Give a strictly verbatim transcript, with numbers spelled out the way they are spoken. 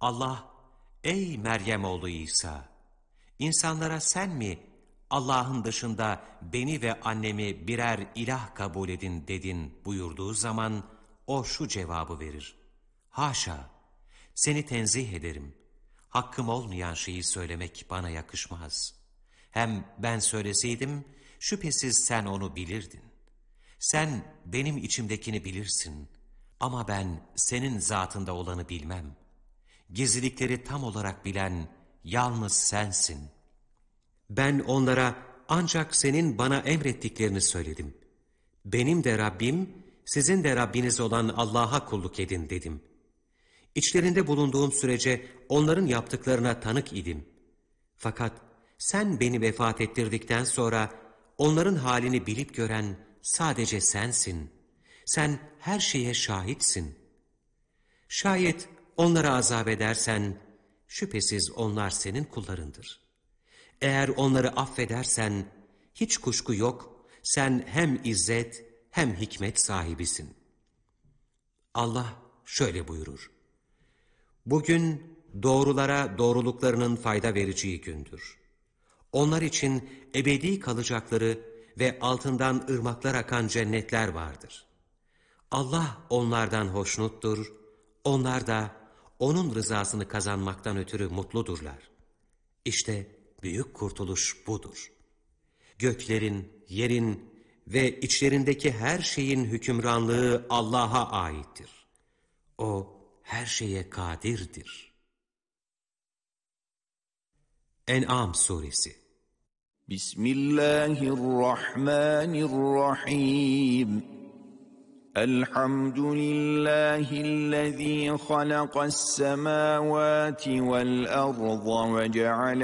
Allah, ey Meryem oğlu İsa, insanlara sen mi Allah'ın dışında beni ve annemi birer ilah kabul edin dedin buyurduğu zaman o şu cevabı verir: haşa, seni tenzih ederim. Hakkım olmayan şeyi söylemek bana yakışmaz. Hem ben söyleseydim şüphesiz sen onu bilirdin. Sen benim içimdekini bilirsin ama ben senin zatında olanı bilmem. Gizlilikleri tam olarak bilen yalnız sensin. Ben onlara ancak senin bana emrettiklerini söyledim. Benim de Rabbim, sizin de Rabbiniz olan Allah'a kulluk edin dedim. İçlerinde bulunduğum sürece onların yaptıklarına tanık idim. Fakat sen beni vefat ettirdikten sonra onların halini bilip gören sadece sensin. Sen her şeye şahitsin. Şayet onlara azap edersen, şüphesiz onlar senin kullarındır. Eğer onları affedersen, hiç kuşku yok, sen hem izzet hem hikmet sahibisin. Allah şöyle buyurur: bugün doğrulara doğruluklarının fayda vereceği gündür. Onlar için ebedi kalacakları ve altından ırmaklar akan cennetler vardır. Allah onlardan hoşnuttur, onlar da onun rızasını kazanmaktan ötürü mutludurlar. İşte büyük kurtuluş budur. Göklerin, yerin ve içlerindeki her şeyin hükümranlığı Allah'a aittir. O her şeye kadirdir. En'am Suresi. Bismillahirrahmanirrahim. Elhamdülillahillezî halakas semâvâti vel arda ve ceale